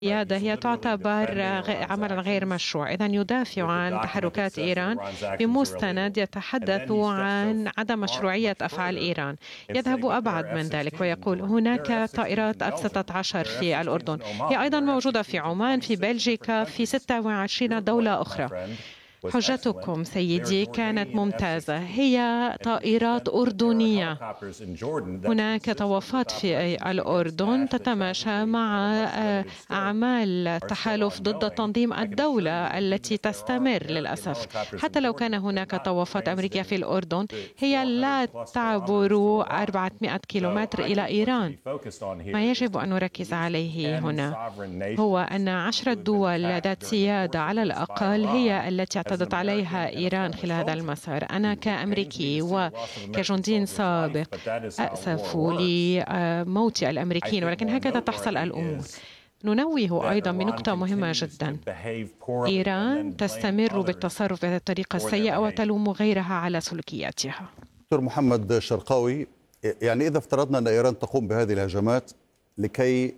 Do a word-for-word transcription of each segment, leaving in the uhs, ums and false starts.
القيادة هي تعتبر غ- عملا غير مشروع. إذن يدافع عن تحركات إيران بمستند يتحدث عن عدم مشروعية أفعال إيران. يذهب أبعد من ذلك ويقول هناك طائرات إف ستة عشر في الأردن، هي أيضا موجودة في عمان، في بلجيكا، في ستة وعشرين دولة أخرى. حجتكم سيدي كانت ممتازة، هي طائرات أردنية. هناك طوافات في الأردن تتماشى مع أعمال تحالف ضد تنظيم الدولة التي تستمر للأسف. حتى لو كان هناك طوافات أمريكية في الأردن، هي لا تعبر أربعمائة كيلومتر إلى إيران. ما يجب أن نركز عليه هنا هو أن عشرة دول ذات سيادة على الأقل هي التي اعتدت عليها إيران خلال هذا المسار. أنا كأمريكي وكجندي سابق أأسف لموت الأمريكيين، ولكن هكذا تحصل الأمور. ننوه أيضا بنقطة مهمة جدا: إيران تستمر بالتصرف بهذه الطريقة السيئة وتلوم غيرها على سلوكياتها. دكتور محمد شرقاوي، يعني إذا افترضنا أن إيران تقوم بهذه الهجمات لكي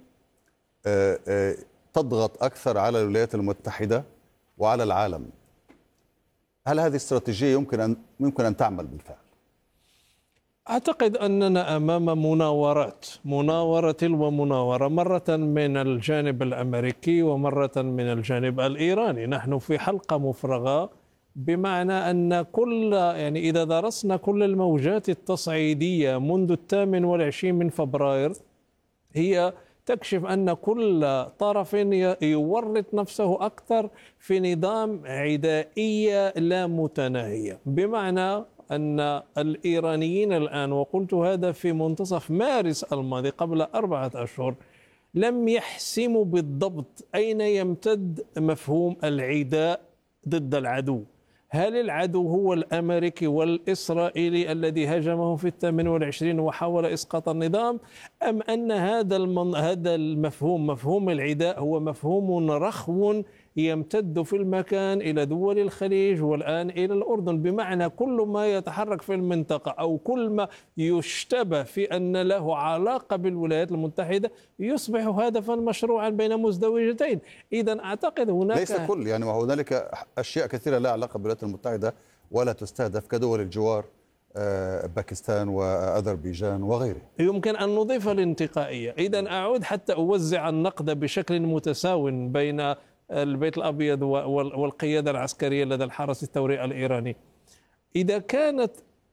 تضغط أكثر على الولايات المتحدة وعلى العالم، هل هذه استراتيجية يمكن أن يمكن أن تعمل بالفعل؟ أعتقد أننا أمام مناورات مناورة ومناورة، مرة من الجانب الأمريكي ومرة من الجانب الإيراني. نحن في حلقة مفرغة، بمعنى أن كل يعني إذا درسنا كل الموجات التصعيدية منذ الثامن والعشرين من فبراير، هي تكشف أن كل طرف يورط نفسه أكثر في نظام عدائية لا متناهية. بمعنى أن الإيرانيين الآن، وقلت هذا في منتصف مارس الماضي قبل أربعة أشهر، لم يحسموا بالضبط أين يمتد مفهوم العداء ضد العدو. هل العدو هو الأمريكي والإسرائيلي الذي هاجمه في الثامن والعشرين وحاول إسقاط النظام، أم أن هذا هذا المفهوم مفهوم العداء هو مفهوم رخو يمتد في المكان إلى دول الخليج والآن إلى الأردن؟ بمعنى كل ما يتحرك في المنطقة أو كل ما يشتبه في أن له علاقة بالولايات المتحدة يصبح هدفا مشروعا بين مزدوجتين. إذا أعتقد هناك ليس كل يعني وهنالك أشياء كثيرة لا علاقة بالولايات المتحدة ولا تستهدف كدول الجوار، باكستان وأذربيجان وغيره. يمكن أن نضيف الانتقائية. إذا أعود حتى أوزع النقد بشكل متساو بين البيت الأبيض والقيادة العسكرية لدى الحرس الثوري الإيراني. إذا كانت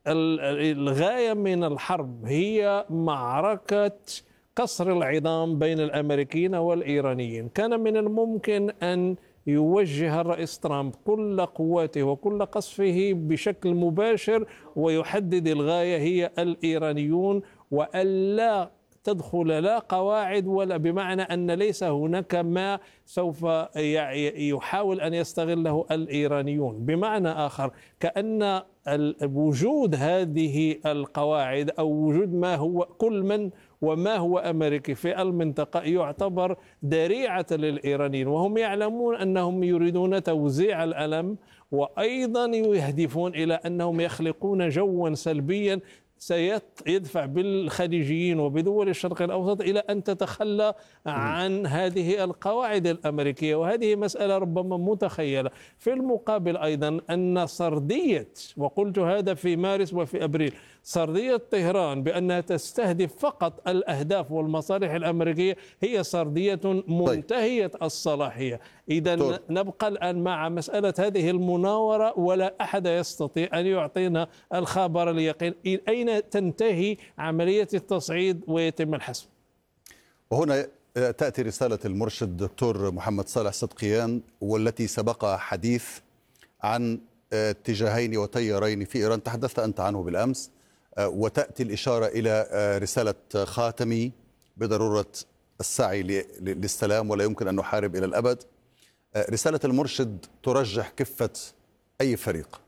الغاية من الحرب هي معركة كسر العظام بين الأمريكيين والإيرانيين، كان من الممكن أن يوجه الرئيس ترامب كل قواته وكل قصفه بشكل مباشر ويحدد الغاية هي الإيرانيون، وألا تدخل لا قواعد ولا، بمعنى أن ليس هناك ما سوف يحاول أن يستغله الإيرانيون. بمعنى آخر، كأن وجود هذه القواعد أو وجود ما هو كل من وما هو أمريكي في المنطقة يعتبر ذريعة للإيرانيين، وهم يعلمون أنهم يريدون توزيع الألم، وأيضا يهدفون إلى أنهم يخلقون جوا سلبيا سيدفع بالخليجيين وبدول الشرق الأوسط إلى أن تتخلى عن هذه القواعد الأمريكية، وهذه مسألة ربما متخيلة. في المقابل أيضا أن سردية، وقلت هذا في مارس وفي أبريل، سردية طهران بأنها تستهدف فقط الأهداف والمصالح الأمريكية هي سردية منتهية الصلاحية. إذا نبقى الآن مع مسألة هذه المناورة، ولا أحد يستطيع أن يعطينا الخبر اليقين أين تنتهي عملية التصعيد ويتم الحسم. وهنا تأتي رسالة المرشد دكتور محمد صالح صدقيان، والتي سبقها حديث عن اتجاهين وتيارين في إيران تحدثت أنت عنه بالأمس، وتأتي الإشارة إلى رسالة خاتمي بضرورة السعي للسلام ولا يمكن أن نحارب إلى الأبد. رسالة المرشد ترجح كفة أي فريق؟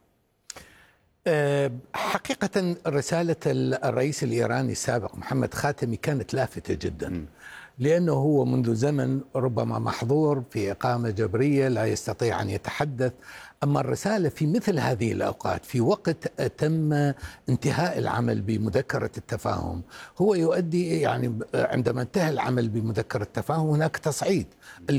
حقيقة رسالة الرئيس الإيراني السابق محمد خاتمي كانت لافتة جدا، م. لأنه هو منذ زمن ربما محظور في إقامة جبرية لا يستطيع أن يتحدث. أما الرسالة في مثل هذه الأوقات في وقت تم انتهاء العمل بمذكرة التفاهم، هو يؤدي يعني عندما انتهى العمل بمذكرة التفاهم هناك تصعيد.